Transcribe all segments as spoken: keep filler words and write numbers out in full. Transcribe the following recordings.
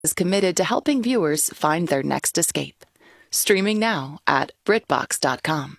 is committed to helping viewers find their next escape. Streaming now at Brit Box dot com.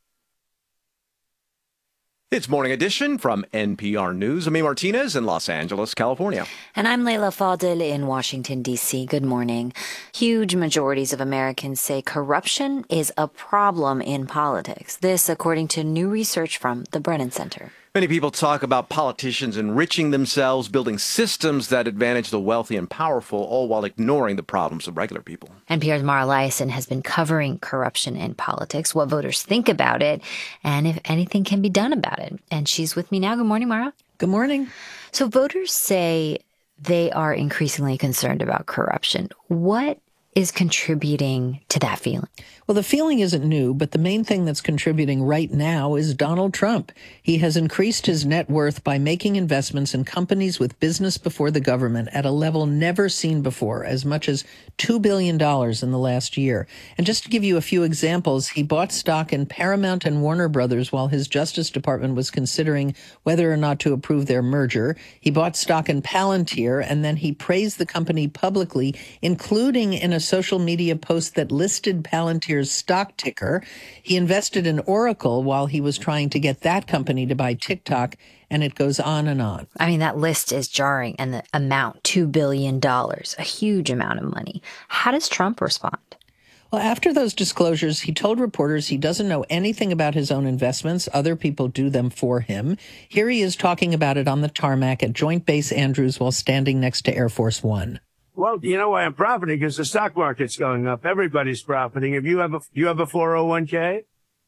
It's Morning Edition from N P R News. I'm Martinez in Los Angeles, California. And I'm Leila Fadel in Washington, D C. Good morning. Huge majorities of Americans say corruption is a problem in politics. This, according to new research from the Brennan Center. Many people talk about politicians enriching themselves, building systems that advantage the wealthy and powerful, all while ignoring the problems of regular people. N P R's Mara Liasson has been covering corruption in politics, what voters think about it, and if anything can be done about it. And she's with me now. Good morning, Mara. Good morning. So voters say they are increasingly concerned about corruption. What is contributing to that feeling? Well, the feeling isn't new, but the main thing that's contributing right now is Donald Trump. He has increased his net worth by making investments in companies with business before the government at a level never seen before, as much as two billion dollars in the last year. And just to give you a few examples, he bought stock in Paramount and Warner Brothers while his Justice Department was considering whether or not to approve their merger. He bought stock in Palantir, and then he praised the company publicly, including in a social media post that listed Palantir's stock ticker. He invested in Oracle while he was trying to get that company to buy TikTok, and it goes on and on. I mean, that list is jarring, and the amount, two billion dollars, a huge amount of money. How does Trump respond? Well, after those disclosures, he told reporters he doesn't know anything about his own investments. Other people do them for him. Here he is talking about it on the tarmac at Joint Base Andrews while standing next to Air Force One. Well, you know why I'm profiting? Because the stock market's going up. Everybody's profiting. If you have a, you have a four oh one k,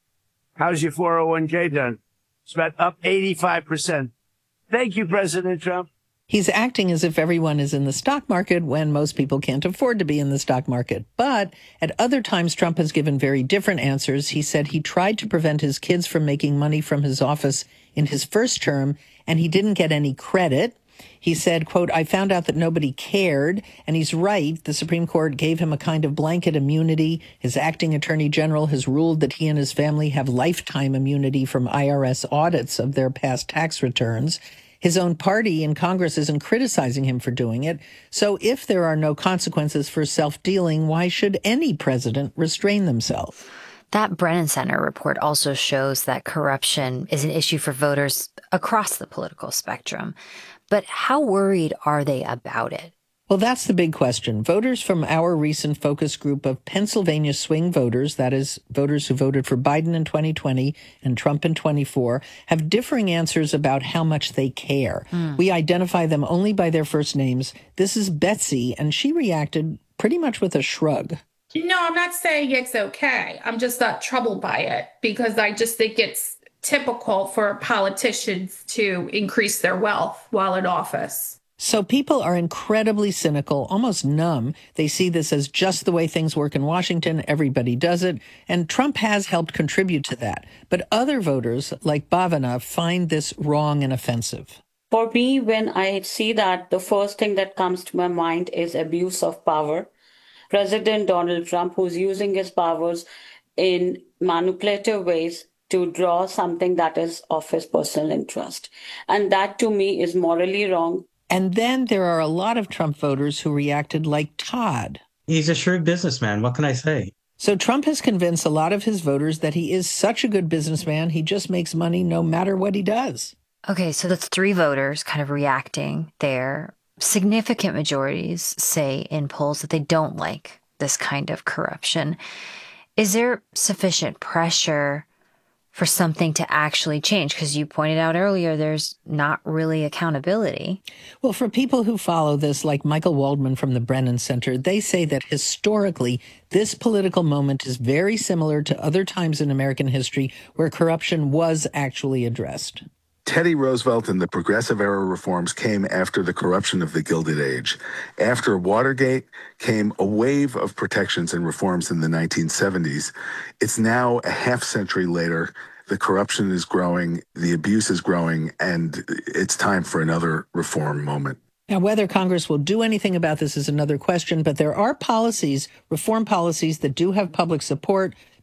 how's your four oh one k done? It's about up eighty-five percent. Thank you, President Trump. He's acting as if everyone is in the stock market when most people can't afford to be in the stock market. But at other times, Trump has given very different answers. He said he tried to prevent his kids from making money from his office in his first term, and he didn't get any credit. He said, quote, I found out that nobody cared. And he's right. The Supreme Court gave him a kind of blanket immunity. His acting attorney general has ruled that he and his family have lifetime immunity from I R S audits of their past tax returns. His own party in Congress isn't criticizing him for doing it. So if there are no consequences for self-dealing, why should any president restrain themselves? That Brennan Center report also shows that corruption is an issue for voters across the political spectrum. But how worried are they about it? Well, that's the big question. Voters from our recent focus group of Pennsylvania swing voters, that is, voters who voted for Biden in twenty twenty and Trump in twenty-four, have differing answers about how much they care. Mm. We identify them only by their first names. This is Betsy, and she reacted pretty much with a shrug. No, I'm not saying it's okay. I'm just not troubled by it because I just think it's typical for politicians to increase their wealth while in office. So people are incredibly cynical, almost numb. They see this as just the way things work in Washington. Everybody does it. And Trump has helped contribute to that. But other voters, like Bhavana, find this wrong and offensive. For me, when I see that, the first thing that comes to my mind is abuse of power. President Donald Trump, who's using his powers in manipulative ways to draw something that is of his personal interest. And that, to me, is morally wrong. And then there are a lot of Trump voters who reacted like Todd. He's a shrewd businessman. What can I say? So Trump has convinced a lot of his voters that he is such a good businessman, he just makes money no matter what he does. Okay, so that's three voters kind of reacting there. Significant majorities say in polls that they don't like this kind of corruption. Is there sufficient pressure for something to actually change? Because you pointed out earlier, there's not really accountability. Well, for people who follow this, like Michael Waldman from the Brennan Center, they say that historically, this political moment is very similar to other times in American history where corruption was actually addressed. Teddy Roosevelt and the Progressive Era reforms came after the corruption of the Gilded Age. After Watergate came a wave of protections and reforms in the nineteen seventies. It's now a half century later. The corruption is growing, the abuse is growing, and it's time for another reform moment. Now, whether Congress will do anything about this is another question, but there are policies, reform policies, that do have public support.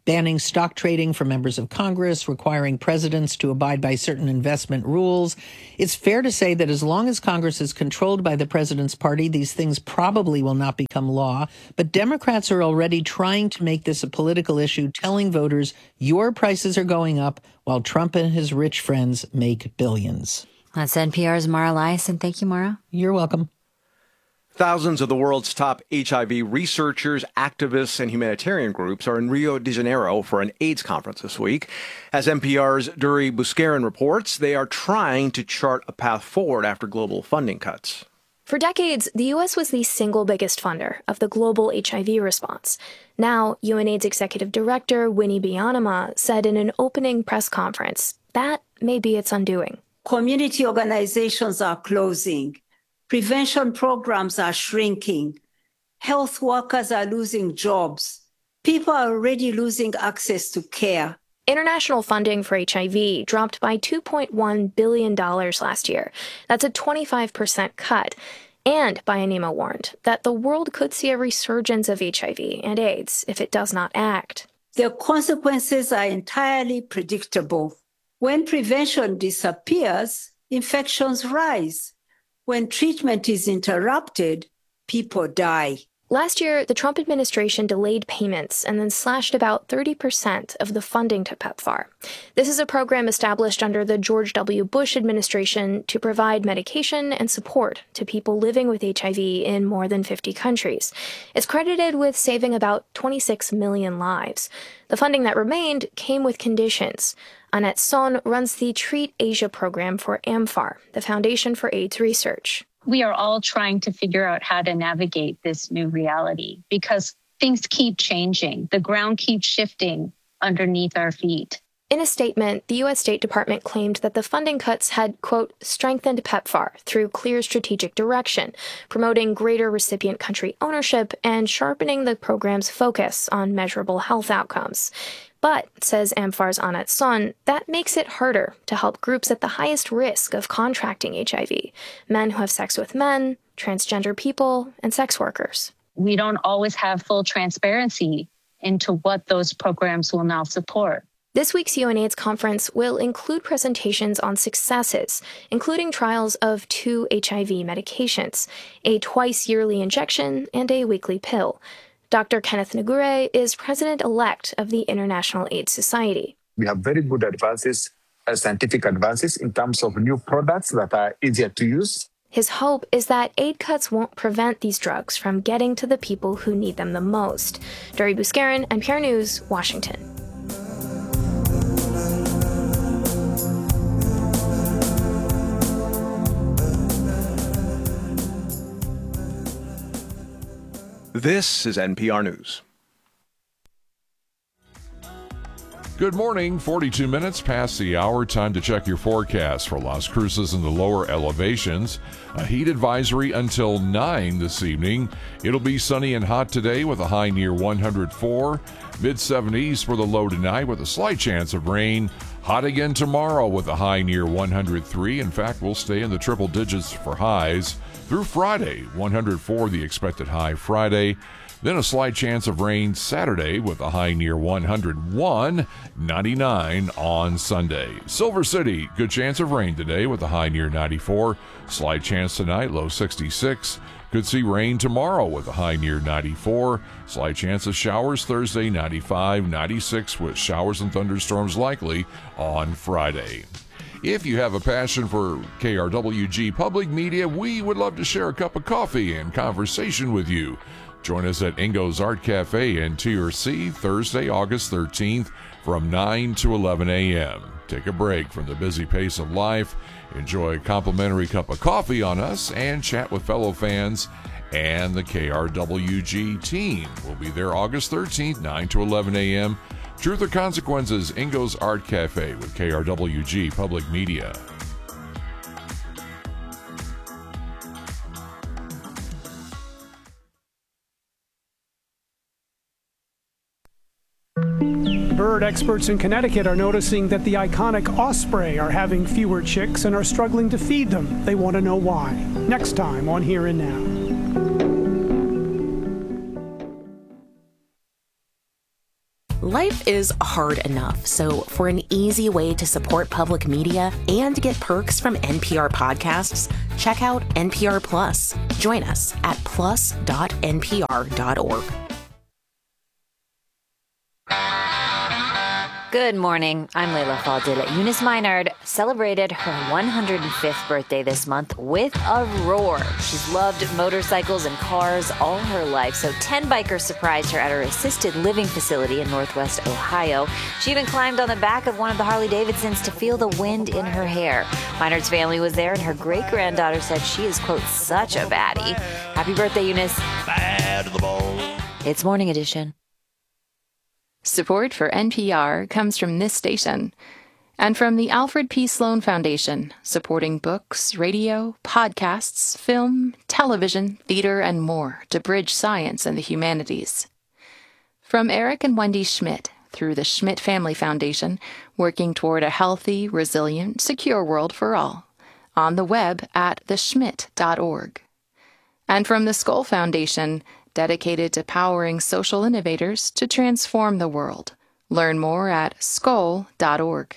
banning stock trading for members of Congress, requiring presidents to abide by certain investment rules. It's fair to say that as long as Congress is controlled by the president's party, these things probably will not become law. But Democrats are already trying to make this a political issue, telling voters your prices are going up while Trump and his rich friends make billions. That's N P R's Mara Liasson. Thank you, Mara. You're welcome. Thousands of the world's top H I V researchers, activists, and humanitarian groups are in Rio de Janeiro for an AIDS conference this week. As N P R's Duri Buscarin reports, they are trying to chart a path forward after global funding cuts. For decades, the U S was the single biggest funder of the global H I V response. Now, UNAIDS Executive Director Winnie Byanyima said in an opening press conference that may be its undoing. Community organizations are closing. Prevention programs are shrinking. Health workers are losing jobs. People are already losing access to care. International funding for H I V dropped by two point one billion dollars last year. That's a twenty-five percent cut. And Byanyima warned that the world could see a resurgence of H I V and AIDS if it does not act. The consequences are entirely predictable. When prevention disappears, infections rise. When treatment is interrupted, people die. Last year, the Trump administration delayed payments and then slashed about thirty percent of the funding to PEPFAR. This is a program established under the George W. Bush administration to provide medication and support to people living with H I V in more than fifty countries. It's credited with saving about twenty-six million lives. The funding that remained came with conditions. Annette Son runs the Treat Asia program for AMFAR, the Foundation for AIDS Research. We are all trying to figure out how to navigate this new reality because things keep changing. The ground keeps shifting underneath our feet. In a statement, the U S State Department claimed that the funding cuts had, quote, strengthened PEPFAR through clear strategic direction, promoting greater recipient country ownership and sharpening the program's focus on measurable health outcomes. But, says AMFAR's Annette Son, that makes it harder to help groups at the highest risk of contracting H I V, men who have sex with men, transgender people, and sex workers. We don't always have full transparency into what those programs will now support. This week's UNAIDS conference will include presentations on successes, including trials of two H I V medications, a twice-yearly injection and a weekly pill. Doctor Kenneth Nagure is president-elect of the International AIDS Society. We have very good advances, uh, scientific advances in terms of new products that are easier to use. His hope is that aid cuts won't prevent these drugs from getting to the people who need them the most. Duri Buscarin, N P R News, Washington. This is N P R News. Good morning, forty-two minutes past the hour. Time to check your forecast for Las Cruces and the lower elevations. A heat advisory until nine this evening. It'll be sunny and hot today with a high near one hundred four. mid seventies for the low tonight with a slight chance of rain. Hot again tomorrow with a high near one hundred three. In fact, we'll stay in the triple digits for highs through Friday. one hundred four the expected high Friday. Then a slight chance of rain Saturday with a high near one hundred one, ninety-nine on Sunday. Silver City, good chance of rain today with a high near ninety-four. Slight chance tonight, low sixty-six. Could see rain tomorrow with a high near ninety-four. Slight chance of showers Thursday, ninety-five, ninety-six with showers and thunderstorms likely on Friday. If you have a passion for K R W G Public Media, we would love to share a cup of coffee and conversation with you. Join us at Ingo's Art Cafe in T R C Thursday, August thirteenth from nine to eleven a.m. Take a break from the busy pace of life, enjoy a complimentary cup of coffee on us, and chat with fellow fans and the K R W G team. We'll be there August thirteenth, nine to eleven a.m. Truth or Consequences, Ingo's Art Cafe with K R W G Public Media. Bird experts in Connecticut are noticing that the iconic osprey are having fewer chicks and are struggling to feed them. They want to know why. Next time on Here and Now. Life is hard enough, so for an easy way to support public media and get perks from N P R podcasts, check out N P R Plus. Join us at plus dot n p r dot org. Good morning. I'm Layla Fadil. Eunice Minard celebrated her one hundred fifth birthday this month with a roar. She's loved motorcycles and cars all her life, so ten bikers surprised her at her assisted living facility in Northwest Ohio. She even climbed on the back of one of the Harley-Davidsons to feel the wind in her hair. Minard's family was there, and her great-granddaughter said she is, quote, such a baddie. Happy birthday, Eunice. Bad to the bone. It's Morning Edition. Support for N P R comes from this station and from the Alfred P. Sloan Foundation, supporting books, radio, podcasts, film, television, theater, and more to bridge science and the humanities. From Eric and Wendy Schmidt through the Schmidt Family Foundation, working toward a healthy, resilient, secure world for all. On the web at the schmidt dot org. And from the Skoll Foundation, dedicated to powering social innovators to transform the world. Learn more at skoll dot org.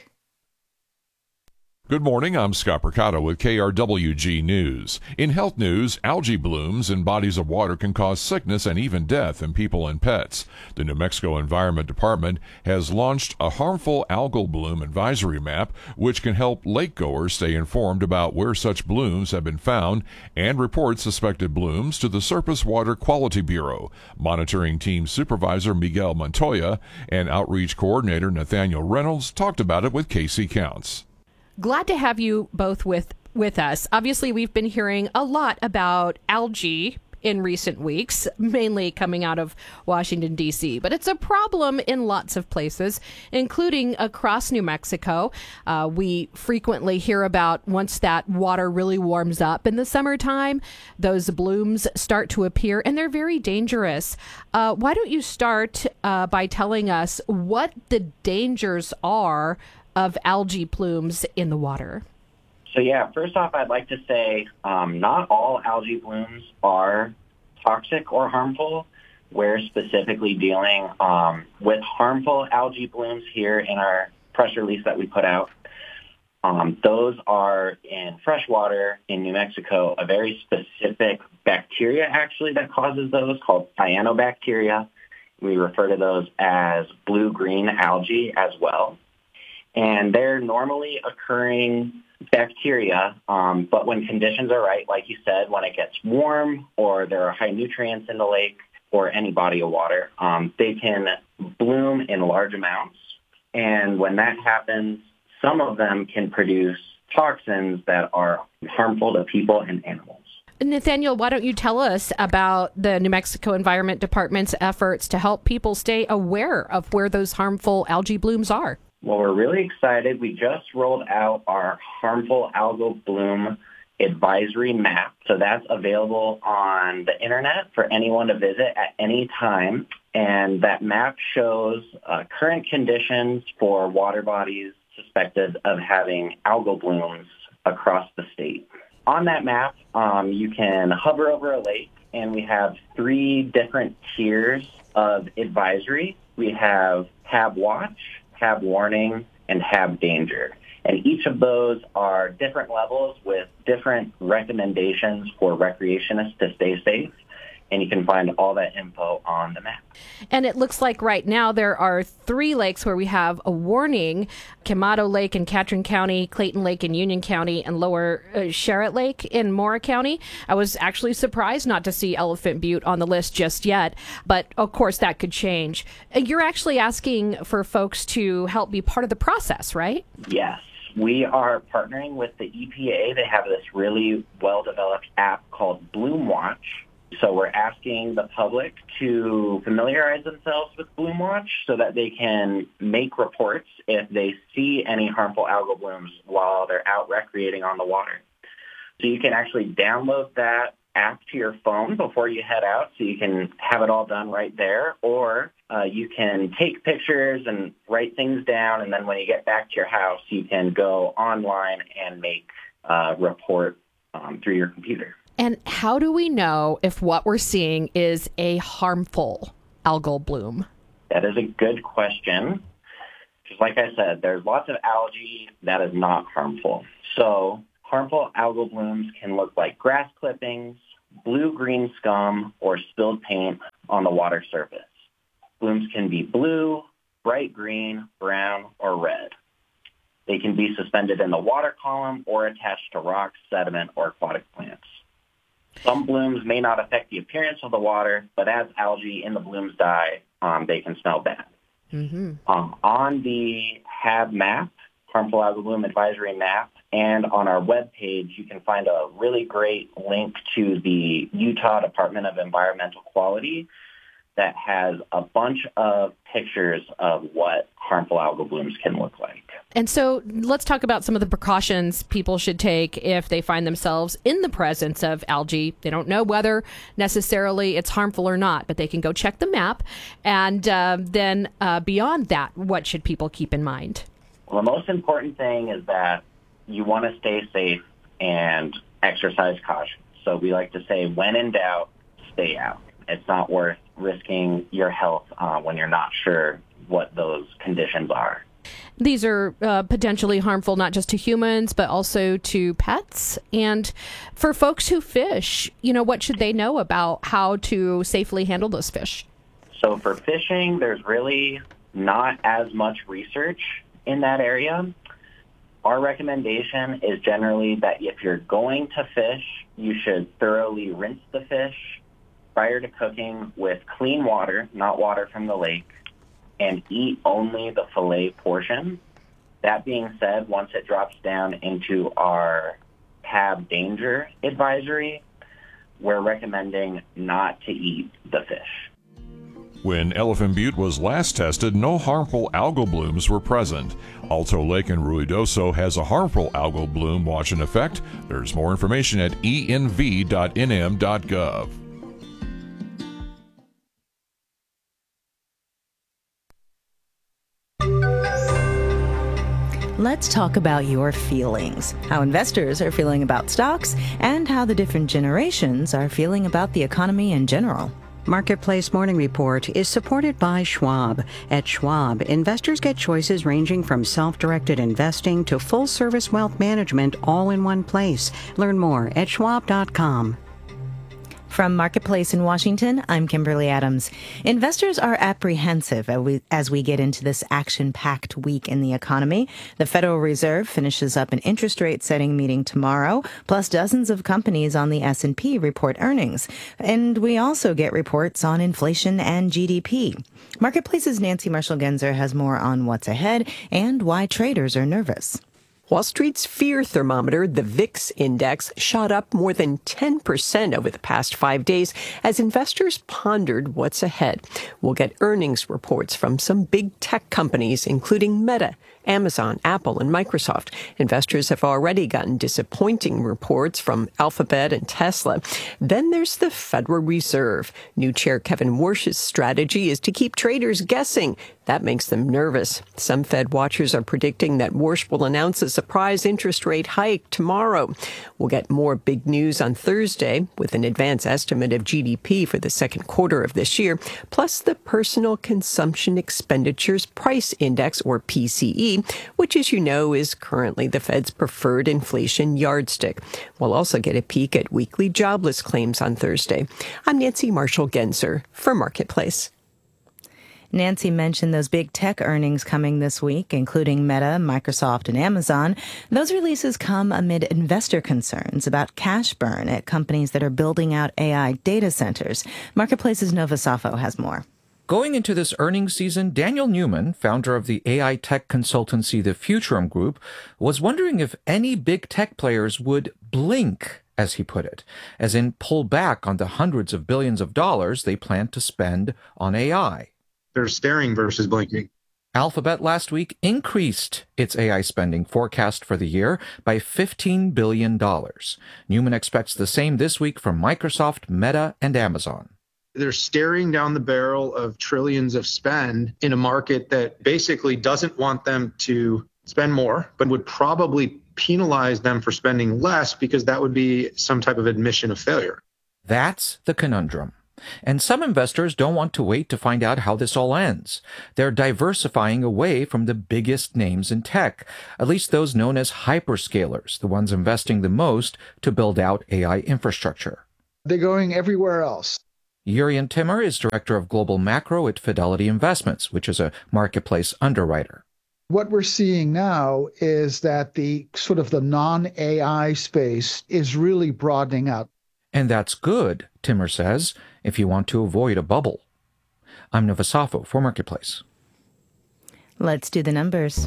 Good morning, I'm Scott Percato with K R W G News. In health news, algae blooms in bodies of water can cause sickness and even death in people and pets. The New Mexico Environment Department has launched a harmful algal bloom advisory map, which can help lakegoers stay informed about where such blooms have been found and report suspected blooms to the Surface Water Quality Bureau. Monitoring Team Supervisor Miguel Montoya and Outreach Coordinator Nathaniel Reynolds talked about it with Casey Counts. Glad to have you both with with us. Obviously, we've been hearing a lot about algae in recent weeks, mainly coming out of Washington, D C, but it's a problem in lots of places, including across New Mexico. Uh, we frequently hear about once that water really warms up in the summertime, those blooms start to appear, and they're very dangerous. Uh, why don't you start uh, by telling us what the dangers are of algae blooms in the water? So yeah, first off, I'd like to say um, not all algae blooms are toxic or harmful. We're specifically dealing um, with harmful algae blooms here in our press release that we put out. Um, those are in fresh water in New Mexico, a very specific bacteria actually that causes those called cyanobacteria. We refer to those as blue-green algae as well. And they're normally occurring bacteria, um, but when conditions are right, like you said, when it gets warm or there are high nutrients in the lake or any body of water, um, they can bloom in large amounts. And when that happens, some of them can produce toxins that are harmful to people and animals. Nathaniel, why don't you tell us about the New Mexico Environment Department's efforts to help people stay aware of where those harmful algae blooms are? Well, we're really excited. We just rolled out our harmful algal bloom advisory map. So that's available on the internet for anyone to visit at any time. And that map shows uh, current conditions for water bodies suspected of having algal blooms across the state. On that map, um, you can hover over a lake, and we have three different tiers of advisory. We have Have Watch, Have Warning, and Have Danger. And each of those are different levels with different recommendations for recreationists to stay safe. And you can find all that info on the map. And it looks like right now there are three lakes where we have a warning: Quemado Lake in Catron County, Clayton Lake in Union County, and Lower uh, Sherritt Lake in Mora County. I was actually surprised not to see Elephant Butte on the list just yet, but of course that could change. You're actually asking for folks to help be part of the process, right? Yes. We are partnering with the E P A. They have this really well-developed app called Bloom Watch. So we're asking the public to familiarize themselves with Bloom Watch so that they can make reports if they see any harmful algal blooms while they're out recreating on the water. So you can actually download that app to your phone before you head out so you can have it all done right there, or uh, you can take pictures and write things down, and then when you get back to your house, you can go online and make a report um, through your computer. And how do we know if what we're seeing is a harmful algal bloom? That is a good question. Just like I said, there's lots of algae that is not harmful. So harmful algal blooms can look like grass clippings, blue-green scum, or spilled paint on the water surface. Blooms can be blue, bright green, brown, or red. They can be suspended in the water column or attached to rocks, sediment, or aquatic plants. Some blooms may not affect the appearance of the water, but as algae in the blooms die, um, they can smell bad. Mm-hmm. Um, on the H A B map, Harmful Algal Bloom Advisory map, and on our webpage, you can find a really great link to the Utah Department of Environmental Quality that has a bunch of pictures of what harmful algal blooms can look like. And so let's talk about some of the precautions people should take if they find themselves in the presence of algae. They don't know whether necessarily it's harmful or not, but they can go check the map. And uh, then uh, beyond that, what should people keep in mind? Well, the most important thing is that you want to stay safe and exercise caution. So we like to say, when in doubt, stay out. It's not worth risking your health uh, when you're not sure what those conditions are. These are uh, potentially harmful not just to humans, but also to pets. And for folks who fish, you know, what should they know about how to safely handle those fish? So for fishing, there's really not as much research in that area. Our recommendation is generally that if you're going to fish, you should thoroughly rinse the fish prior to cooking with clean water, not water from the lake, and eat only the fillet portion. That being said, once it drops down into our H A B danger advisory, we're recommending not to eat the fish. When Elephant Butte was last tested, no harmful algal blooms were present. Alto Lake in Ruidoso has a harmful algal bloom watch in effect. There's more information at e n v dot n m dot gov. Let's talk about your feelings, how investors are feeling about stocks, and how the different generations are feeling about the economy in general. Marketplace Morning Report is supported by Schwab. At Schwab, investors get choices ranging from self-directed investing to full-service wealth management all in one place. Learn more at schwab dot com. From Marketplace in Washington, I'm Kimberly Adams. Investors are apprehensive as we, as we get into this action-packed week in the economy. The Federal Reserve finishes up an interest rate setting meeting tomorrow, plus dozens of companies on the S and P report earnings. And we also get reports on inflation and G D P. Marketplace's Nancy Marshall-Genzer has more on what's ahead and why traders are nervous. Wall Street's fear thermometer, the V I X index, shot up more than ten percent over the past five days as investors pondered what's ahead. We'll get earnings reports from some big tech companies, including Meta, Amazon, Apple, and Microsoft. Investors have already gotten disappointing reports from Alphabet and Tesla. Then there's the Federal Reserve. New Chair Kevin Warsh's strategy is to keep traders guessing. That makes them nervous. Some Fed watchers are predicting that Warsh will announce a surprise interest rate hike tomorrow. We'll get more big news on Thursday with an advance estimate of G D P for the second quarter of this year, plus the Personal Consumption Expenditures Price Index, or P C E, which, as you know, is currently the Fed's preferred inflation yardstick. We'll also get a peek at weekly jobless claims on Thursday. I'm Nancy Marshall-Genzer for Marketplace. Nancy mentioned those big tech earnings coming this week, including Meta, Microsoft, and Amazon. Those releases come amid investor concerns about cash burn at companies that are building out A I data centers. Marketplace's Nova Safo has more. Going into this earnings season, Daniel Newman, founder of the A I tech consultancy The Futurum Group, was wondering if any big tech players would blink, as he put it, as in pull back on the hundreds of billions of dollars they plan to spend on A I. They're staring versus blinking. Alphabet last week increased its A I spending forecast for the year by fifteen billion dollars. Newman expects the same this week from Microsoft, Meta, and Amazon. They're staring down the barrel of trillions of spend in a market that basically doesn't want them to spend more, but would probably penalize them for spending less because that would be some type of admission of failure. That's the conundrum. And some investors don't want to wait to find out how this all ends. They're diversifying away from the biggest names in tech, at least those known as hyperscalers, the ones investing the most to build out A I infrastructure. They're going everywhere else. Jurjen Timmer is director of global macro at Fidelity Investments, which is a marketplace underwriter. What we're seeing now is that the sort of the non-A I space is really broadening out. And that's good, Timmer says, if you want to avoid a bubble. I'm Nova Safo for Marketplace. Let's do the numbers.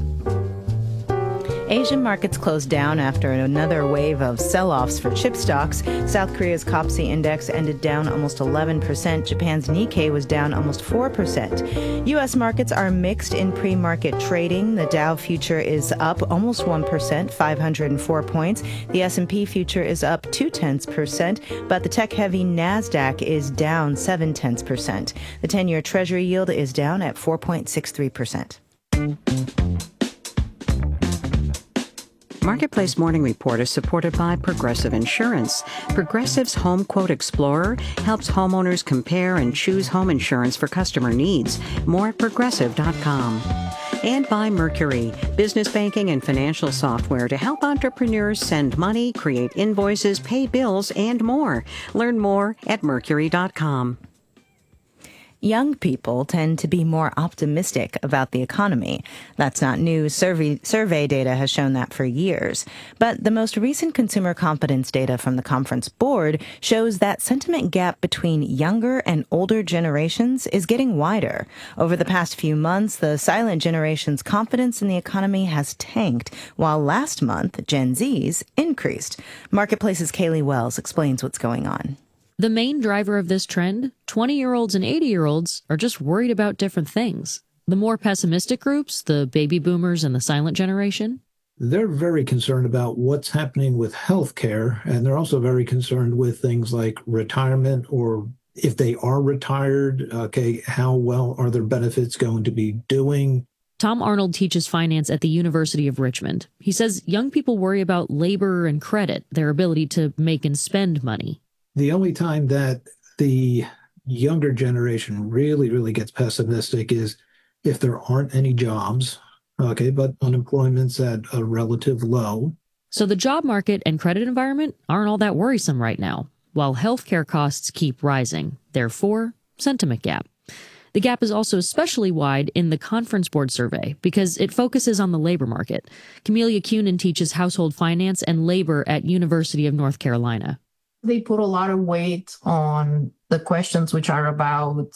Asian markets closed down after another wave of sell-offs for chip stocks. South Korea's K O P S I index ended down almost eleven percent. Japan's Nikkei was down almost four percent. U S markets are mixed in pre-market trading. The Dow future is up almost one percent, five hundred four points. The S and P future is up two tenths percent, but the tech-heavy NASDAQ is down seven tenths percent. The ten-year Treasury yield is down at four point six three percent. Marketplace Morning Report is supported by Progressive Insurance. Progressive's Home Quote Explorer helps homeowners compare and choose home insurance for customer needs. More at progressive dot com. And by Mercury, business banking and financial software to help entrepreneurs send money, create invoices, pay bills, and more. Learn more at mercury dot com. Young people tend to be more optimistic about the economy. That's not new. Survey, survey data has shown that for years. But the most recent consumer confidence data from the Conference Board shows that sentiment gap between younger and older generations is getting wider. Over the past few months, the silent generation's confidence in the economy has tanked, while last month, Gen Z's increased. Marketplace's Kaylee Wells explains what's going on. The main driver of this trend, twenty-year-olds and eighty-year-olds, are just worried about different things. The more pessimistic groups, the baby boomers and the silent generation, they're very concerned about what's happening with healthcare, and they're also very concerned with things like retirement, or if they are retired, okay, how well are their benefits going to be doing? Tom Arnold teaches finance at the University of Richmond. He says young people worry about labor and credit, their ability to make and spend money. The only time that the younger generation really, really gets pessimistic is if there aren't any jobs, okay, but unemployment's at a relative low. So the job market and credit environment aren't all that worrisome right now, while healthcare costs keep rising. Therefore, sentiment gap. The gap is also especially wide in the Conference Board survey because it focuses on the labor market. Camelia Cunin teaches household finance and labor at University of North Carolina. They put a lot of weight on the questions which are about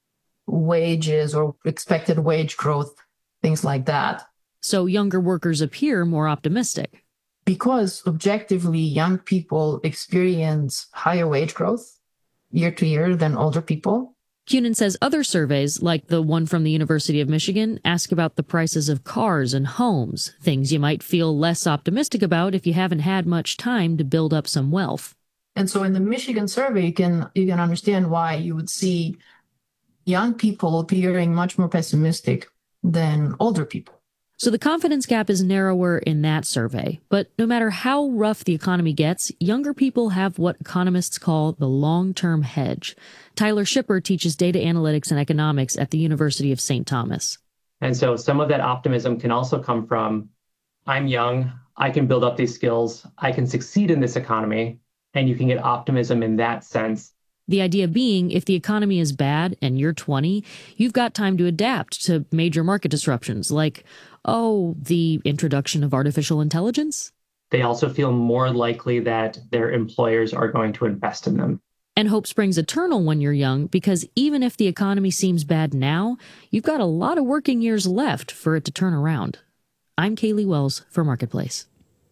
wages or expected wage growth, things like that. So younger workers appear more optimistic. Because objectively, young people experience higher wage growth year to year than older people. Cunin says other surveys, like the one from the University of Michigan, ask about the prices of cars and homes, things you might feel less optimistic about if you haven't had much time to build up some wealth. And so in the Michigan survey, you can you can understand why you would see young people appearing much more pessimistic than older people. So the confidence gap is narrower in that survey. But no matter how rough the economy gets, younger people have what economists call the long-term hedge. Tyler Shipper teaches data analytics and economics at the University of Saint Thomas. And so some of that optimism can also come from, I'm young, I can build up these skills, I can succeed in this economy. And you can get optimism in that sense. The idea being, if the economy is bad and you're twenty, you've got time to adapt to major market disruptions like, oh, the introduction of artificial intelligence. They also feel more likely that their employers are going to invest in them. And hope springs eternal when you're young, because even if the economy seems bad now, you've got a lot of working years left for it to turn around. I'm Kaylee Wells for Marketplace.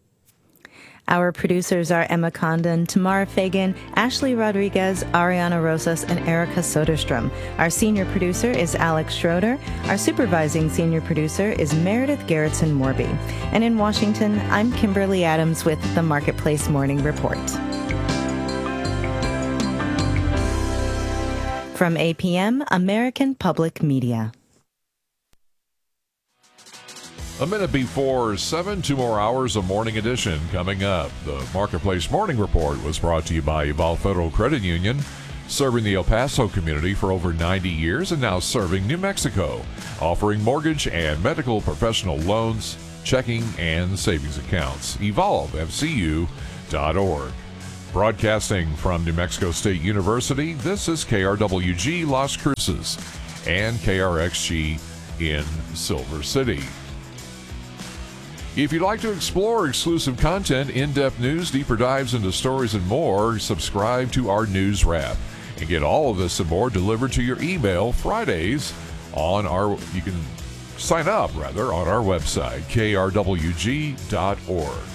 Our producers are Emma Condon, Tamara Fagan, Ashley Rodriguez, Ariana Rosas, and Erica Soderstrom. Our senior producer is Alex Schroeder. Our supervising senior producer is Meredith Gerritsen Morby. And in Washington, I'm Kimberly Adams with the Marketplace Morning Report. From A P M, American Public Media. A minute before seven, two more hours of Morning Edition coming up. The Marketplace Morning Report was brought to you by Evolve Federal Credit Union. serving the El Paso community for over ninety years and now serving New Mexico, offering mortgage and medical professional loans, checking and savings accounts. evolve f c u dot org. Broadcasting from New Mexico State University, this is K R W G Las Cruces and K R X G in Silver City. If you'd like to explore exclusive content, in-depth news, deeper dives into stories, and more, subscribe to our news wrap and get all of this and more delivered to your email Fridays on our, you can sign up rather on our website, K R W G dot org.